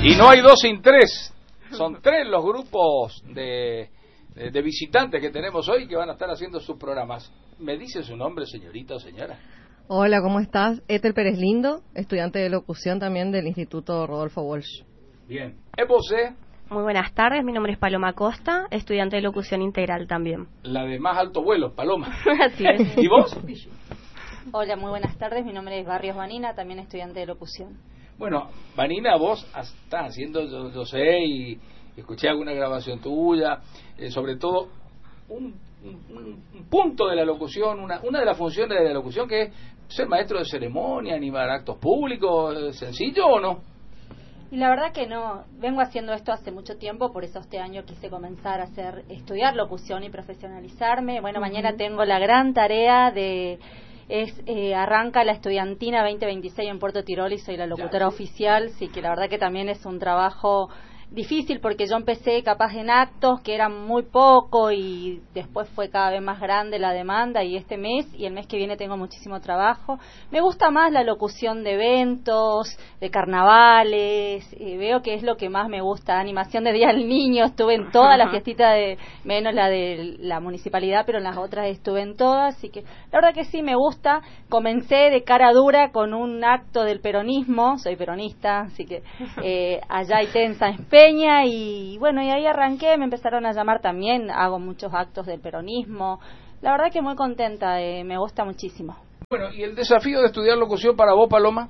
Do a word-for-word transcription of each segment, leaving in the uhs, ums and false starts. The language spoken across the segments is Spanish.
Y no hay dos sin tres. Son tres los grupos de, de, de visitantes que tenemos hoy que van a estar haciendo sus programas. ¿Me dice su nombre, señorita o señora? Hola, ¿cómo estás? Ethel Pérez Lindo, estudiante de locución también del Instituto Rodolfo Walsh. Bien. ¿Es vos, eh? Muy buenas tardes, mi nombre es Paloma Costa, estudiante de locución integral también. La de más alto vuelo, Paloma. Así es. ¿Y vos? Hola, muy buenas tardes, mi nombre es Barrios Vanina, también estudiante de locución. Bueno, Vanina, vos estás haciendo, yo, yo sé, y escuché alguna grabación tuya, eh, sobre todo un, un, un punto de la locución, una, una de las funciones de la locución que es ser maestro de ceremonia, animar actos públicos, ¿sencillo o no? Y la verdad que no, vengo haciendo esto hace mucho tiempo, por eso este año quise comenzar a hacer, estudiar locución y profesionalizarme. Bueno, uh-huh. Mañana tengo la gran tarea de... Es eh, arranca la estudiantina veinte veintiséis en Puerto Tirol y soy la locutora oficial, sí que la verdad que también es un trabajo difícil porque yo empecé capaz en actos que eran muy poco y después fue cada vez más grande la demanda y este mes y el mes que viene tengo muchísimo trabajo. Me gusta más la locución de eventos, de carnavales, eh, veo que es lo que más me gusta, animación de Día del Niño, estuve en todas las fiestitas, de, menos la de la municipalidad, pero en las otras estuve en todas, así que la verdad que sí me gusta. Comencé de cara dura con un acto del peronismo, soy peronista, así que eh, allá hay tensa en Peña y bueno, y ahí arranqué, me empezaron a llamar también, hago muchos actos del peronismo, la verdad que muy contenta, eh, me gusta muchísimo. Bueno, ¿y el desafío de estudiar locución para vos, Paloma?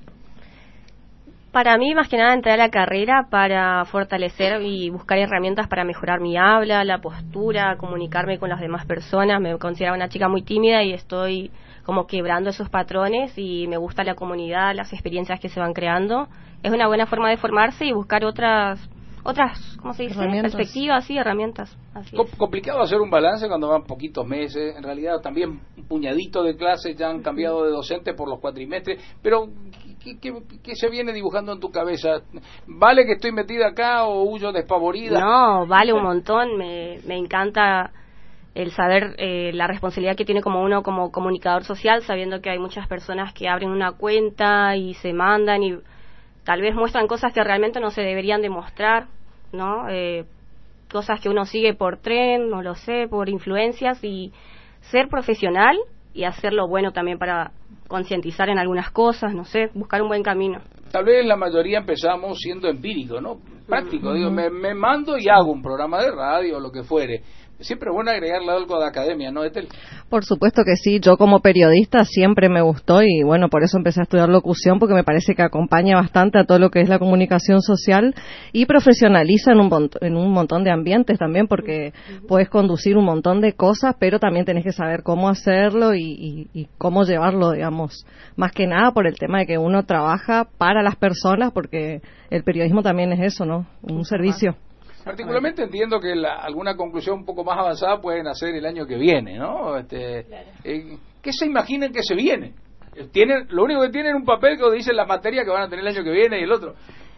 Para mí, más que nada, entré a la carrera para fortalecer y buscar herramientas para mejorar mi habla, la postura, comunicarme con las demás personas. Me considero una chica muy tímida y estoy como quebrando esos patrones y me gusta la comunidad, las experiencias que se van creando. Es una buena forma de formarse y buscar otras... otras, ¿cómo se dice? Perspectivas, sí, herramientas. Así Com- complicado hacer un balance cuando van poquitos meses. En realidad también un puñadito de clases ya han cambiado de docente por los cuatrimestres. Pero, ¿qué, qué, qué se viene dibujando en tu cabeza? ¿Vale que estoy metida acá o huyo despavorida? No, vale un montón. Me, me encanta el saber eh, la responsabilidad que tiene como uno como comunicador social, sabiendo que hay muchas personas que abren una cuenta y se mandan y tal vez muestran cosas que realmente no se deberían demostrar, ¿no? Eh, cosas que uno sigue por tren, no lo sé, por influencias, y ser profesional y hacerlo bueno también para concientizar en algunas cosas, no sé, buscar un buen camino. Tal vez la mayoría empezamos siendo empírico, ¿no? Práctico, uh-huh. digo, me, me mando y hago un programa de radio o lo que fuere. Siempre es bueno agregarle algo de academia, ¿no, Ethel? Por supuesto que sí, yo como periodista siempre me gustó y bueno, por eso empecé a estudiar locución porque me parece que acompaña bastante a todo lo que es la comunicación social y profesionaliza en un, mont- en un montón de ambientes también porque puedes conducir un montón de cosas, pero también tenés que saber cómo hacerlo y, y, y cómo llevarlo, digamos, más que nada por el tema de que uno trabaja para las personas porque el periodismo también es eso, ¿no? Un servicio. Particularmente entiendo que la, alguna conclusión un poco más avanzada pueden hacer el año que viene, ¿no? Este, claro. eh, ¿Qué se imaginan que se viene? Tienen, lo único que tienen es un papel que dice las materias que van a tener el año que viene y el otro.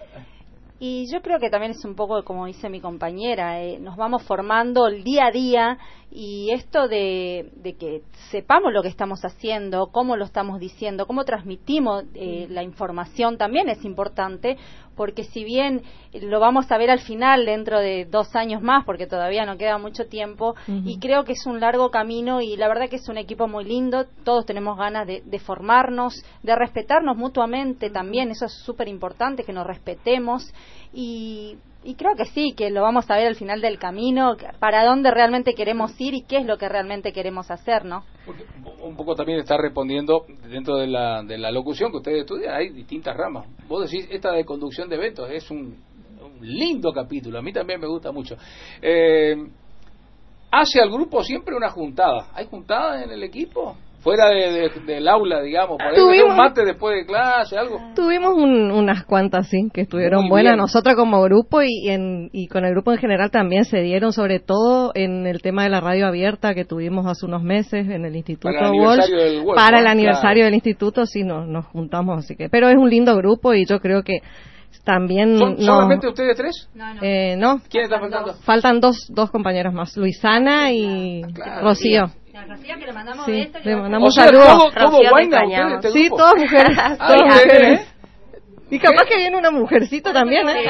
Y yo creo que también es un poco como dice mi compañera, eh, nos vamos formando el día a día y esto de, de que sepamos lo que estamos haciendo, cómo lo estamos diciendo, cómo transmitimos eh, la información también es importante, porque si bien lo vamos a ver al final dentro de dos años más, porque todavía no queda mucho tiempo, uh-huh. y creo que es un largo camino y la verdad que es un equipo muy lindo, todos tenemos ganas de, de formarnos, de respetarnos mutuamente también, eso es súper importante, que nos respetemos y... Y creo que sí, que lo vamos a ver al final del camino, para dónde realmente queremos ir y qué es lo que realmente queremos hacer, ¿no? Porque un poco también está respondiendo dentro de la, de la locución que ustedes estudian, hay distintas ramas. Vos decís, esta de conducción de eventos es un, un lindo capítulo, a mí también me gusta mucho. Eh, ¿Hace al grupo siempre una juntada? ¿Hay juntada en el equipo? Fuera de, de, del aula, digamos, por ahí un mate después de clase, algo. Tuvimos un, unas cuantas, sí, que estuvieron Muy buenas. bien. Nosotros como grupo y, en, y con el grupo en general también se dieron, sobre todo en el tema de la radio abierta que tuvimos hace unos meses en el Instituto para el Walsh. aniversario del Walsh, para el ¿no? aniversario Claro. del Instituto, sí, nos, nos juntamos, así que. Pero es un lindo grupo y yo creo que también. ¿Son no, solamente ustedes tres? No, no. Eh, no. ¿Quién está faltando? Faltan dos, dos compañeras más, Luisana y Claro, Rocío. La Rocío que le mandamos Sí, besos, le le mandamos O sea, saludos. todo, todo Rocío, guayna te ustedes, este Sí, grupo. todas mujeres, Ah, todas ¿ustedes, mujeres. eh? Y capaz que viene una mujercita también, ¿eh?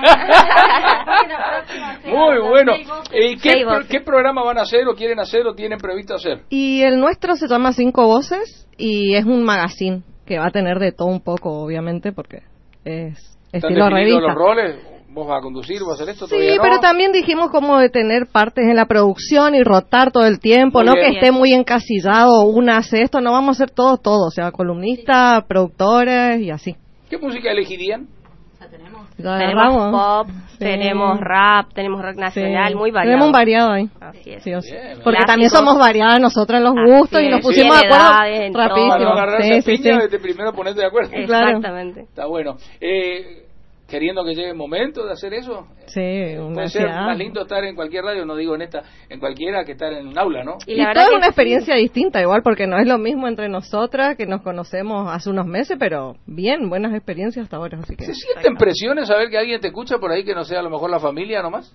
Muy bueno. ¿Y qué, pro, qué programa van a hacer o quieren hacer o tienen previsto hacer? Y el nuestro se llama Cinco Voces y es un magazine que va a tener de todo un poco, obviamente, porque es estilo revista. ¿Están los roles? ¿Vos vas a conducir? ¿Vas a hacer esto? Sí, no? Pero también dijimos como de tener partes en la producción y rotar todo el tiempo, muy no bien. Que esté muy encasillado, una hace esto, no vamos a hacer todo, todo, o sea, columnistas, sí. productores y así. ¿Qué música elegirían? Ya tenemos. Ya tenemos pop, sí. tenemos rap, tenemos rock nacional, sí. muy variado. Tenemos un variado ahí. Así es. Sí, o sea. Bien, porque bien. también somos variadas nosotras en los gustos así y nos es. pusimos sí. de acuerdo edades, rapidísimo. Para agarrarse sí, piña, sí, sí. de primero ponerte de acuerdo. Exactamente. Está bueno. Eh, queriendo que llegue el momento de hacer eso. Sí, una puede ser más lindo estar en cualquier radio, no digo en esta, en cualquiera que estar en un aula, ¿no? Y, y toda es una experiencia sí. distinta, igual, porque no es lo mismo entre nosotras que nos conocemos hace unos meses, pero bien, buenas experiencias hasta ahora. Así que ¿se sienten presiones saber que alguien te escucha por ahí que no sea a lo mejor la familia nomás?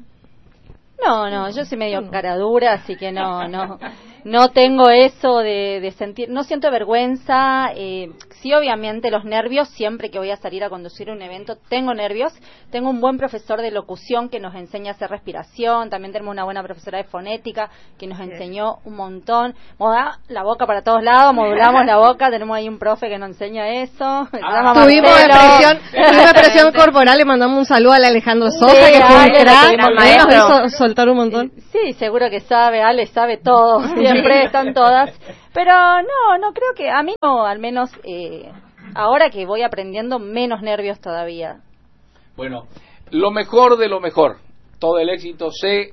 No, no, yo soy medio cara dura, así que no, no, no tengo eso de, de sentir, no siento vergüenza, eh, sí obviamente los nervios, siempre que voy a salir a conducir un evento tengo nervios, tengo un buen profesor de locución que nos enseña a hacer respiración, también tenemos una buena profesora de fonética que nos enseñó un montón, moda la boca para todos lados, modulamos la boca, tenemos ahí un profe que nos enseña eso, ah, tuvimos expresión, tuvimos expresión corporal, le mandamos un saludo a Alejandro Sosa, sí, que fue un crack, nos hizo soltar un montón. Sí, seguro que sabe, Ale sabe todo, siempre están todas, pero no, no creo que, a mí no, al menos eh, ahora que voy aprendiendo, menos nervios todavía. Bueno, lo mejor de lo mejor, todo el éxito, sé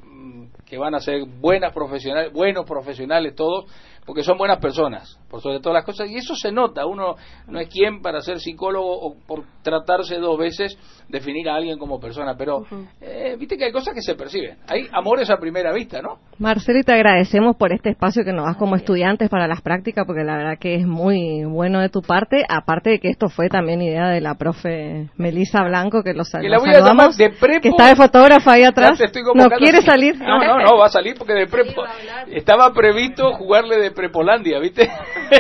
que van a ser buenas profesionales, buenos profesionales todos, porque son buenas personas, por sobre todas las cosas, y eso se nota, uno no es quien para ser psicólogo o por tratarse dos veces definir a alguien como persona, pero uh-huh. eh, viste que hay cosas que se perciben, hay amores a primera vista, ¿no? Marcelo, y te agradecemos por este espacio que nos das como estudiantes para las prácticas, porque la verdad que es muy bueno de tu parte, aparte de que esto fue también idea de la profe Melissa Blanco, que los sal- que la voy saludamos, a de prepo, que está de fotógrafa ahí atrás, no quiere salir. No, no, no, va a salir porque de prepo, estaba previsto jugarle de Prepolandia, ¿viste?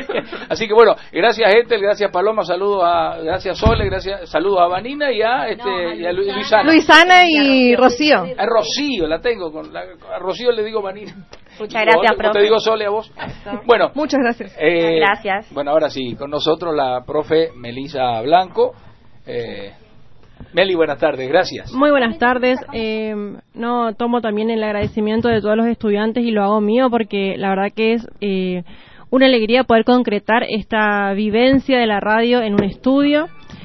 Así que bueno, gracias Ethel, gracias Paloma, saludos a, gracias Sole, gracias, saludos a Vanina y a este no, y a Lu- Luisana. Luisana y Rocío. A Rocío la tengo, con la, a Rocío le digo Vanina. Muchas gracias, profe. Te digo Sole a vos. Bueno, muchas gracias. Eh, gracias. Bueno, ahora sí, con nosotros la profe Melissa Blanco. Eh, Meli, buenas tardes, gracias. Muy buenas tardes. Eh, no tomo también el agradecimiento de todos los estudiantes y lo hago mío porque la verdad que es eh, una alegría poder concretar esta vivencia de la radio en un estudio.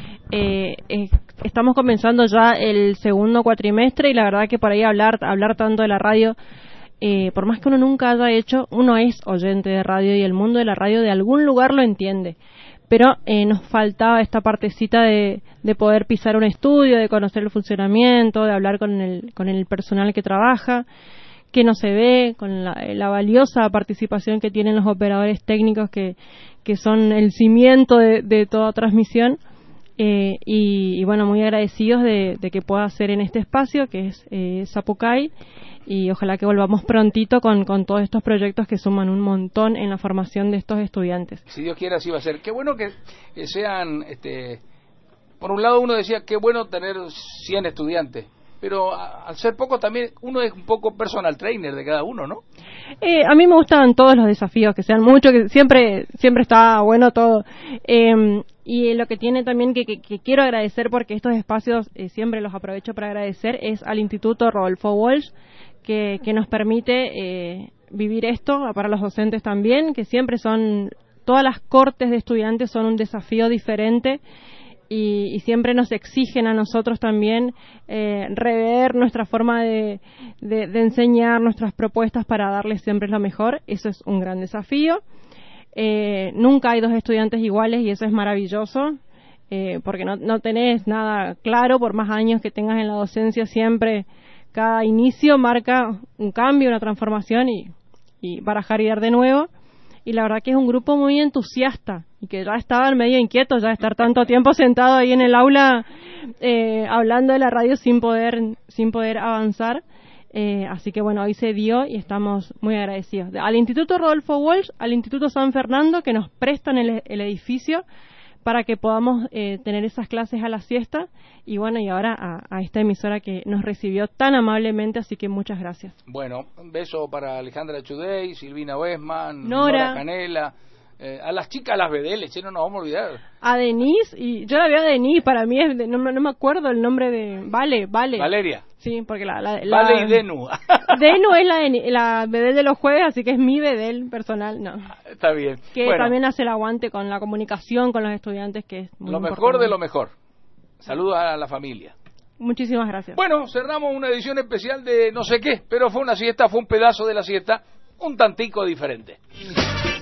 Eh, eh, estamos comenzando ya el segundo cuatrimestre y la verdad que por ahí hablar hablar tanto de la radio, eh, por más que uno nunca haya hecho, uno es oyente de radio y el mundo de la radio de algún lugar lo entiende. Pero eh, nos faltaba esta partecita de, de poder pisar un estudio, de conocer el funcionamiento, de hablar con el, con el personal que trabaja, que no se ve, con la, la valiosa participación que tienen los operadores técnicos que, que son el cimiento de, de toda transmisión. Eh, y, y bueno, muy agradecidos de, de que pueda ser en este espacio que es eh, Zapucay, y ojalá que volvamos prontito con, con todos estos proyectos que suman un montón en la formación de estos estudiantes. Si Dios quiere así va a ser. Qué bueno que, que sean, este, por un lado uno decía qué bueno tener cien estudiantes, pero a, al ser poco también uno es un poco personal trainer de cada uno, ¿no? Eh, a mí me gustan todos los desafíos, que sean muchos, que siempre siempre está bueno todo. Eh, y lo que tiene también que, que, que quiero agradecer, porque estos espacios eh, siempre los aprovecho para agradecer, es al Instituto Rodolfo Walsh, que, que nos permite eh, vivir esto, para los docentes también, que siempre son, todas las cortes de estudiantes son un desafío diferente. Y, y siempre nos exigen a nosotros también eh, rever nuestra forma de, de, de enseñar, nuestras propuestas para darles siempre lo mejor. Eso es un gran desafío. Eh, nunca hay dos estudiantes iguales y eso es maravilloso, eh, porque no, no tenés nada claro, por más años que tengas en la docencia, siempre cada inicio marca un cambio, una transformación y, y barajar y dar de nuevo. Y la verdad que es un grupo muy entusiasta y que ya estaban medio inquietos ya de estar tanto tiempo sentado ahí en el aula eh, hablando de la radio sin poder sin poder avanzar. Eh, así que bueno, hoy se dio y estamos muy agradecidos. Al Instituto Rodolfo Walsh, al Instituto San Fernando, que nos prestan el, el edificio para que podamos eh, tener esas clases a la siesta y bueno, y ahora a, a esta emisora que nos recibió tan amablemente, así que muchas gracias. Bueno, un beso para Alejandra Chudey, Silvina Westman, Nora, Nora Canela, eh, a las chicas, las vedeles, che, no nos vamos a olvidar. A Denise, y yo la veo a Denise, para mí es de, no, no me acuerdo el nombre de... Vale, Vale. Valeria. Sí, porque la... la, la Vale y Denu. Denu es la, de, la vedel de los jueves, así que es mi vedel personal, no. Está bien. Que bueno, también hace el aguante con la comunicación con los estudiantes, que es muy lo mejor importante. de lo mejor. Saludos a la familia. Muchísimas gracias. Bueno, cerramos una edición especial de no sé qué, pero fue una siesta, fue un pedazo de la siesta, un tantico diferente.